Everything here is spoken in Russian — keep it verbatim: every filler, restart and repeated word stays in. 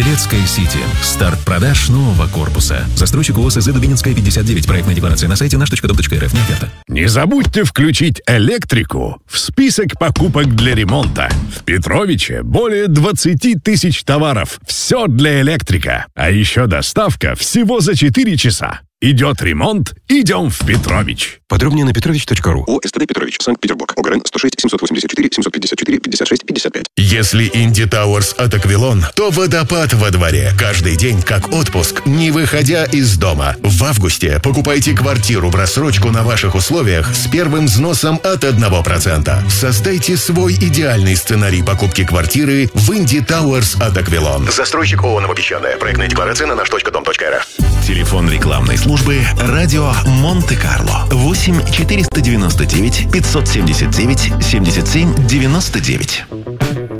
Советская Сити. Старт продаж нового корпуса. Застройщик ООО СЗ Дубининская, пятьдесят девять. Проектная декларация на сайте наш точка дом точка эр эф. Не оферта. Не забудьте включить электрику в список покупок для ремонта. В Петровиче более двадцати тысяч товаров. Все для электрика. А еще доставка всего за четыре часа. Идет ремонт, идем в Петрович. Подробнее на петрович точка ру. ООО СТД Петрович, Санкт-Петербург. ОГРН сто шесть семьсот восемьдесят четыре семьсот пятьдесят четыре пятьдесят шесть пятьдесят пять. Если Инди Тауэрс от Аквилон, то водопад во дворе. Каждый день как отпуск, не выходя из дома. В августе покупайте квартиру в рассрочку на ваших условиях с первым взносом от одного процента. Создайте свой идеальный сценарий покупки квартиры в Инди Тауэрс от Аквилон. Застройщик ООО «Новопесчаная». Проектная декларация на наш точка дом точка эр эф. Телефон рекламной службы «Радио Монте-Карло». восемь четыреста девяносто девять пятьсот семьдесят девять семьдесят семь девяносто девять.